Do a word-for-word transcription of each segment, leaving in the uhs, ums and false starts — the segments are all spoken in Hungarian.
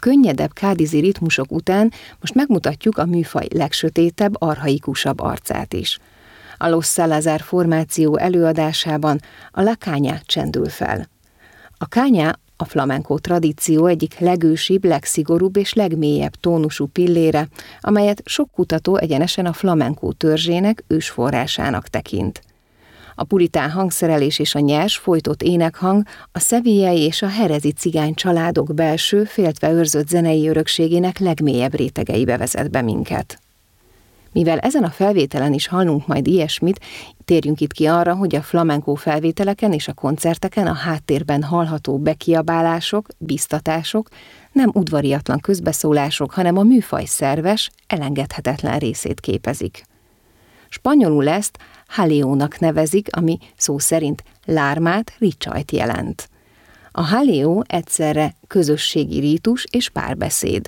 könnyedebb kádizi ritmusok után most megmutatjuk a műfaj legsötétebb, archaikusabb arcát is. A Los Salazar formáció előadásában a La Caña csendül fel. A caña a flamenco tradíció egyik legősibb, legszigorúbb és legmélyebb tónusú pillére, amelyet sok kutató egyenesen a flamenco törzsének ősforrásának tekint. A puritán hangszerelés és a nyers, folytott énekhang a szevillai és a herezi cigány családok belső, féltve őrzött zenei örökségének legmélyebb rétegeibe vezet be minket. Mivel ezen a felvételen is hallunk majd ilyesmit, térjünk itt ki arra, hogy a flamenco felvételeken és a koncerteken a háttérben hallható bekiabálások, biztatások nem udvariatlan közbeszólások, hanem a műfaj szerves, elengedhetetlen részét képezik. Spanyolul ezt jaleo-nak nevezik, ami szó szerint lármát, ricsajt jelent. A jaleo egyszerre közösségi rítus és párbeszéd.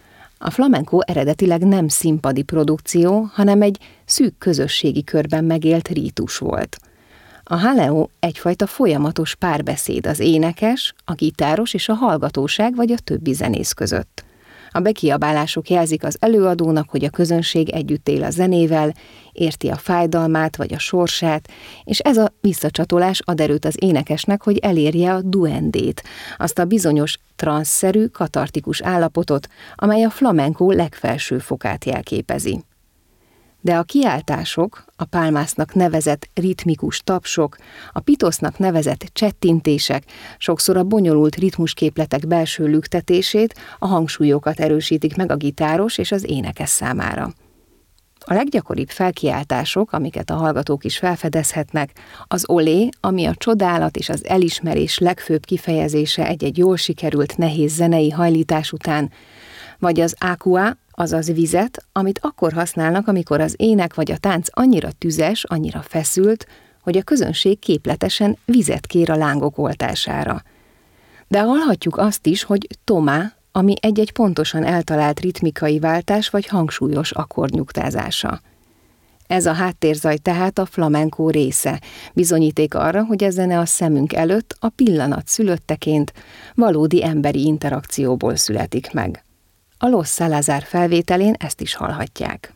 A flamenco eredetileg nem színpadi produkció, hanem egy szűk közösségi körben megélt rítus volt. A jaleo egyfajta folyamatos párbeszéd az énekes, a gitáros és a hallgatóság vagy a többi zenész között. A bekiabálások jelzik az előadónak, hogy a közönség együtt él a zenével, érti a fájdalmát vagy a sorsát, és ez a visszacsatolás ad erőt az énekesnek, hogy elérje a duendét, azt a bizonyos transzszerű, katartikus állapotot, amely a flamenco legfelső fokát jelképezi. De a kiáltások, a pálmásznak nevezett ritmikus tapsok, a pitosznak nevezett csettintések sokszor a bonyolult ritmusképletek belső lüktetését, a hangsúlyokat erősítik meg a gitáros és az énekes számára. A leggyakoribb felkiáltások, amiket a hallgatók is felfedezhetnek, az olé, ami a csodálat és az elismerés legfőbb kifejezése egy-egy jól sikerült nehéz zenei hajlítás után, vagy az ákua, azaz vizet, amit akkor használnak, amikor az ének vagy a tánc annyira tüzes, annyira feszült, hogy a közönség képletesen vizet kér a lángok oltására. De hallhatjuk azt is, hogy tomá, ami egy-egy pontosan eltalált ritmikai váltás vagy hangsúlyos akkordnyugtázása. Ez a háttérzaj tehát a flamenco része, bizonyíték arra, hogy a zene a szemünk előtt a pillanat szülötteként valódi emberi interakcióból születik meg. A Los Salazar felvételén ezt is hallhatják.